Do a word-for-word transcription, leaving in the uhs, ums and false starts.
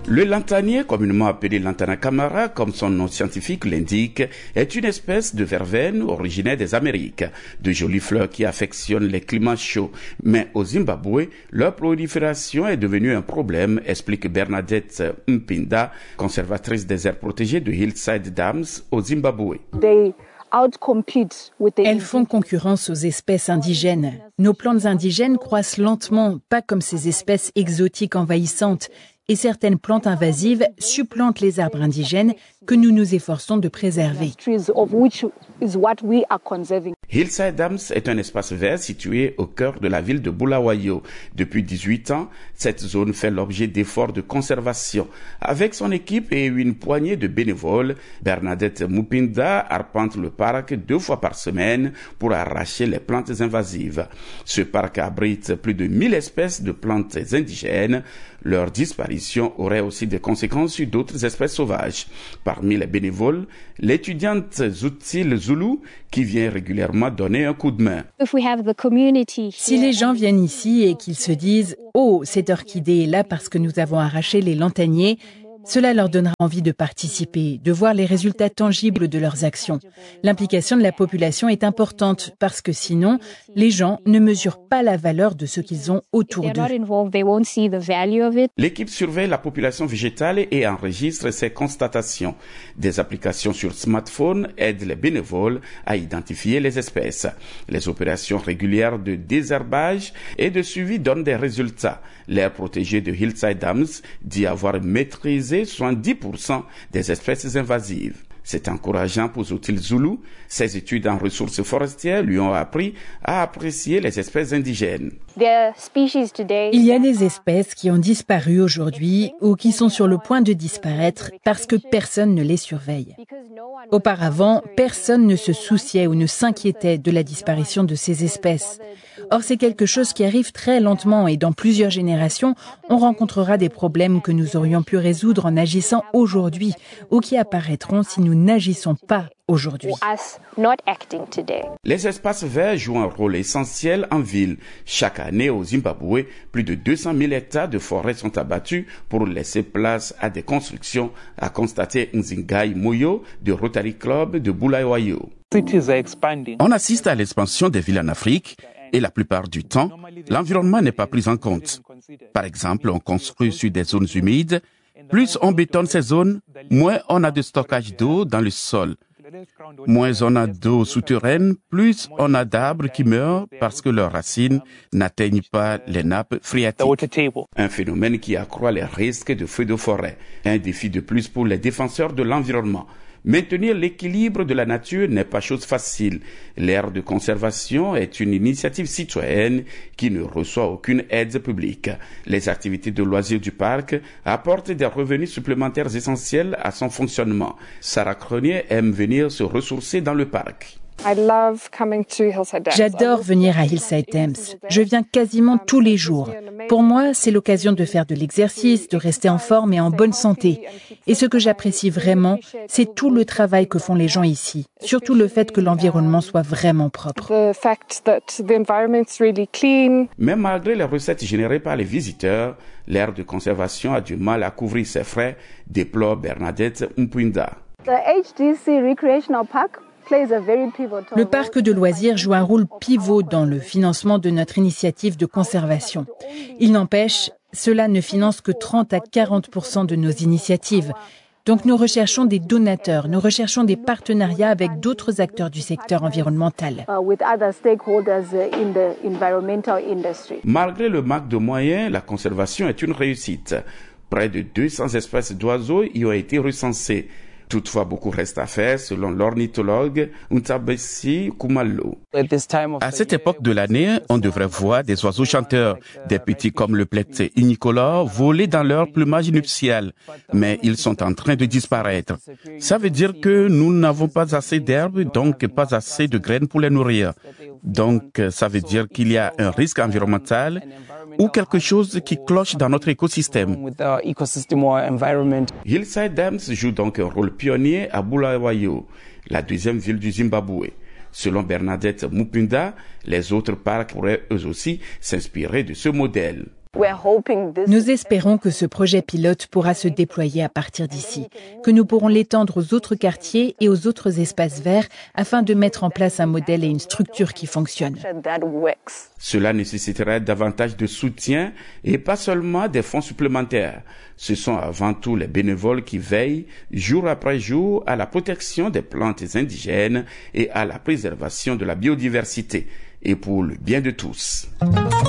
Le lantanier, communément appelé lantana camara, comme son nom scientifique l'indique, est une espèce de verveine originaire des Amériques. De jolies fleurs qui affectionnent les climats chauds. Mais au Zimbabwe, leur prolifération est devenue un problème, explique Bernadette Mpinda, conservatrice des aires protégées de Hillside Dams au Zimbabwe. Elles font concurrence aux espèces indigènes. Nos plantes indigènes croissent lentement, pas comme ces espèces exotiques envahissantes. Et certaines plantes invasives supplantent les arbres indigènes que nous nous efforçons de préserver. Hillside Dams est un espace vert situé au cœur de la ville de Bulawayo. Depuis dix-huit ans, cette zone fait l'objet d'efforts de conservation. Avec son équipe et une poignée de bénévoles, Bernadette Mpinda arpente le parc deux fois par semaine pour arracher les plantes invasives. Ce parc abrite plus de mille espèces de plantes indigènes. Leur disparition aurait aussi des conséquences sur d'autres espèces sauvages. Parmi les bénévoles, l'étudiante Zutil Zulu, qui vient régulièrement donner un coup de main. Si les gens viennent ici et qu'ils se disent « Oh, cette orchidée est là parce que nous avons arraché les lantaniers », cela leur donnera envie de participer, de voir les résultats tangibles de leurs actions. L'implication de la population est importante parce que sinon, les gens ne mesurent pas la valeur de ce qu'ils ont autour d'eux. L'équipe surveille la population végétale et enregistre ses constatations. Des applications sur smartphone aident les bénévoles à identifier les espèces. Les opérations régulières de désherbage et de suivi donnent des résultats. L'aire protégée de Hillside Dams dit avoir maîtrisé soixante-dix pour cent des espèces invasives. C'est encourageant pour Zutil Zulu. Ses études en ressources forestières lui ont appris à apprécier les espèces indigènes. Il y a des espèces qui ont disparu aujourd'hui ou qui sont sur le point de disparaître parce que personne ne les surveille. Auparavant, personne ne se souciait ou ne s'inquiétait de la disparition de ces espèces. Or, c'est quelque chose qui arrive très lentement et dans plusieurs générations, on rencontrera des problèmes que nous aurions pu résoudre en agissant aujourd'hui ou qui apparaîtront si nous n'agissons pas aujourd'hui. Les espaces verts jouent un rôle essentiel en ville. Chaque année au Zimbabwe, plus de deux cent mille hectares de forêts sont abattus pour laisser place à des constructions, a constaté Nzingai Moyo de Rotary Club de Bulawayo. On assiste à l'expansion des villes en Afrique et la plupart du temps, l'environnement n'est pas pris en compte. Par exemple, on construit sur des zones humides. Plus on bétonne ces zones, moins on a de stockage d'eau dans le sol. Moins on a d'eau souterraine, plus on a d'arbres qui meurent parce que leurs racines n'atteignent pas les nappes phréatiques. Un phénomène qui accroît les risques de feux de forêt. Un défi de plus pour les défenseurs de l'environnement. Maintenir l'équilibre de la nature n'est pas chose facile. L'aire de conservation est une initiative citoyenne qui ne reçoit aucune aide publique. Les activités de loisirs du parc apportent des revenus supplémentaires essentiels à son fonctionnement. Sarah Cronier aime venir se ressourcer dans le parc. J'adore venir à Hillside Dams. Je viens quasiment tous les jours. Pour moi, c'est l'occasion de faire de l'exercice, de rester en forme et en bonne santé. Et ce que j'apprécie vraiment, c'est tout le travail que font les gens ici. Surtout le fait que l'environnement soit vraiment propre. Mais malgré les recettes générées par les visiteurs, l'aire de conservation a du mal à couvrir ses frais, déplore Bernadette Mpinda. Le parc de loisirs joue un rôle pivot dans le financement de notre initiative de conservation. Il n'empêche, cela ne finance que trente à quarante pour cent de nos initiatives. Donc nous recherchons des donateurs, nous recherchons des partenariats avec d'autres acteurs du secteur environnemental. Malgré le manque de moyens, la conservation est une réussite. Près de deux cents espèces d'oiseaux y ont été recensées. Toutefois, beaucoup reste à faire, selon l'ornithologue Ntabesi Kumalo. À cette époque de l'année, on devrait voir des oiseaux chanteurs, des petits comme le plecte unicolore, voler dans leur plumage nuptial. Mais ils sont en train de disparaître. Ça veut dire que nous n'avons pas assez d'herbes, donc pas assez de graines pour les nourrir. Donc, ça veut dire qu'il y a un risque environnemental ou quelque chose qui cloche dans notre écosystème. Hillside Dams joue donc un rôle pionnier à Bulawayo, la deuxième ville du Zimbabwe. Selon Bernadette Mpinda, les autres parcs pourraient eux aussi s'inspirer de ce modèle. Nous espérons que ce projet pilote pourra se déployer à partir d'ici, que nous pourrons l'étendre aux autres quartiers et aux autres espaces verts afin de mettre en place un modèle et une structure qui fonctionnent. Cela nécessiterait davantage de soutien et pas seulement des fonds supplémentaires. Ce sont avant tout les bénévoles qui veillent jour après jour à la protection des plantes indigènes et à la préservation de la biodiversité, et pour le bien de tous.